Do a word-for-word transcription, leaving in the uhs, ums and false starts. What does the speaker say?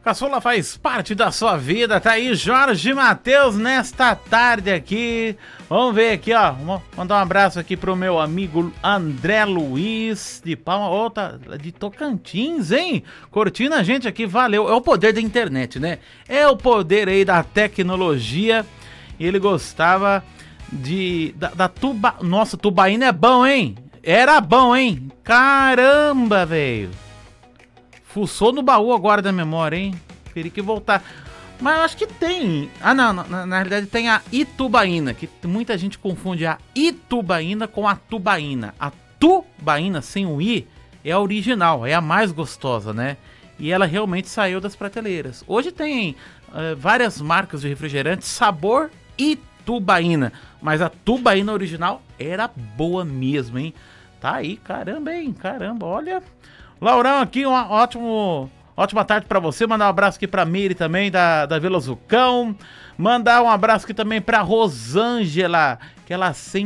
Caçula faz parte da sua vida, tá aí Jorge Mateus nesta tarde aqui. Vamos ver aqui, ó, vou mandar um abraço aqui pro meu amigo André Luiz de Palma, oh, tá, de Tocantins, hein? Curtindo a gente aqui, valeu. É o poder da internet, né? É o poder aí da tecnologia. Ele gostava de da, da tuba... Nossa, tubaína é bom, hein? Era bom, hein? Caramba, velho. Fuçou no baú agora da memória, hein? Teria que voltar. Mas eu acho que tem... Ah, não, na, na realidade tem a Itubaína, que muita gente confunde a Itubaína com a tubaína. A tubaína, sem o I, é a original, é a mais gostosa, né? E ela realmente saiu das prateleiras. Hoje tem uh, várias marcas de refrigerante, sabor Itubaína. Mas a tubaína original era boa mesmo, hein? Tá aí, caramba, hein? Caramba, olha... Laurão aqui, uma ótimo, ótima tarde pra você. Mandar um abraço aqui pra Miri também, da, da Vila Zucão. Mandar um abraço aqui também pra Rosângela, que ela sempre